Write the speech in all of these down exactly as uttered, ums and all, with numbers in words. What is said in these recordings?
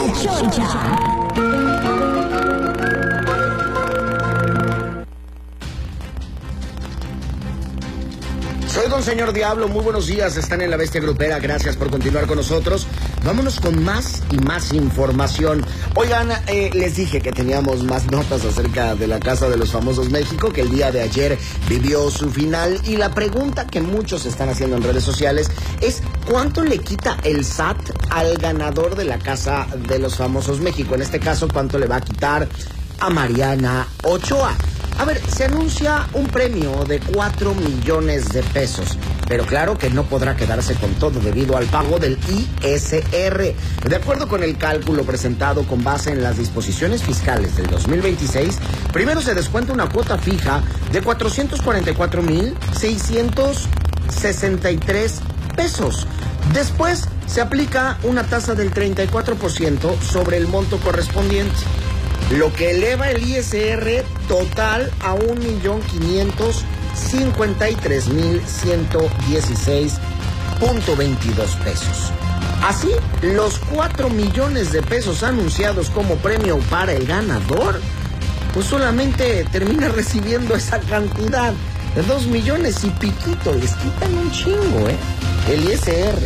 Choncha. Soy Don Señor Diablo, muy buenos días, están en La Bestia Grupera, gracias por continuar con nosotros. Vámonos con más y más información. Oigan, eh, les dije que teníamos más notas acerca de la Casa de los Famosos México, que el día de ayer vivió su final, y la pregunta que muchos están haciendo en redes sociales es ¿cuánto le quita el S A T al ganador de la Casa de los Famosos México? En este caso, ¿cuánto le va a quitar a Mariana Ochoa? A ver, se anuncia un premio de cuatro millones de pesos, pero claro que no podrá quedarse con todo debido al pago del I S R. De acuerdo con el cálculo presentado con base en las disposiciones fiscales del dos mil veintiséis, primero se descuenta una cuota fija de cuatrocientos cuarenta y cuatro mil seiscientos sesenta y tres pesos. Después se aplica una tasa del treinta y cuatro por ciento sobre el monto correspondiente, lo que eleva el I S R total a un millón quinientos cincuenta y tres mil ciento dieciséis punto veintidós pesos. Así, los cuatro millones de pesos anunciados como premio para el ganador, pues solamente termina recibiendo esa cantidad de dos millones y piquito. Les quitan un chingo, ¿eh? El I S R.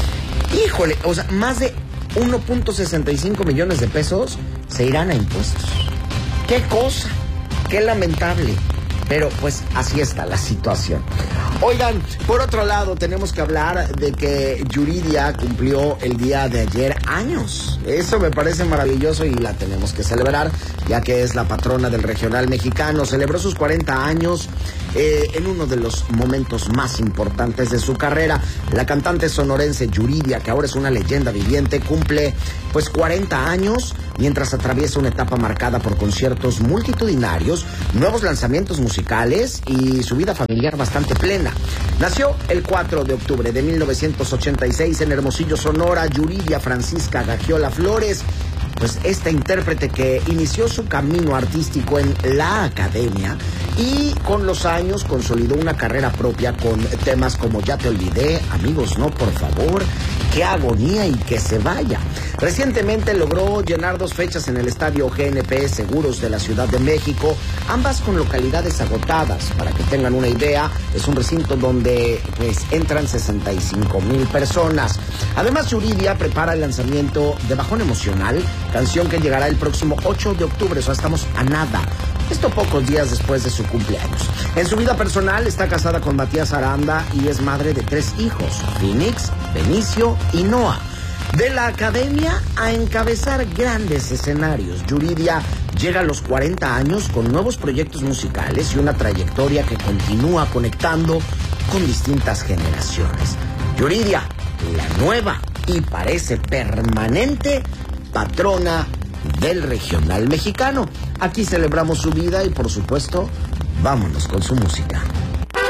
Híjole, o sea, más de uno punto sesenta y cinco millones de pesos se irán a impuestos. ¡Qué cosa! ¡Qué lamentable! Pero pues así está la situación. Oigan, por otro lado tenemos que hablar de que Yuridia cumplió el día de ayer años. Eso me parece maravilloso y la tenemos que celebrar, ya que es la patrona del regional mexicano. Celebró sus cuarenta años eh, en uno de los momentos más importantes de su carrera. La cantante sonorense Yuridia, que ahora es una leyenda viviente, cumple pues cuarenta años mientras atraviesa una etapa marcada por conciertos multitudinarios, nuevos lanzamientos musicales y su vida familiar bastante plena. Nació el cuatro de octubre de mil novecientos ochenta y seis en Hermosillo, Sonora, Yuridia Francisca Gagiola Flores. Pues esta intérprete que inició su camino artístico en la academia y con los años consolidó una carrera propia con temas como Ya te olvidé, Amigos no, por favor, Qué agonía y Que se vaya. Recientemente logró llenar dos fechas en el estadio G N P Seguros de la Ciudad de México, ambas con localidades agotadas. Para que tengan una idea, es un recinto donde pues entran sesenta y cinco mil personas. Además, Yuridia prepara el lanzamiento de Bajón Emocional, canción que llegará el próximo ocho de octubre, o sea, estamos a nada. Esto pocos días después de su cumpleaños. En su vida personal está casada con Matías Aranda y es madre de tres hijos, Phoenix, Benicio y Noah. De la academia a encabezar grandes escenarios, Yuridia llega a los cuarenta años con nuevos proyectos musicales y una trayectoria que continúa conectando con distintas generaciones. Yuridia, la nueva y parece permanente patrona del regional mexicano. Aquí celebramos su vida y, por supuesto, vámonos con su música.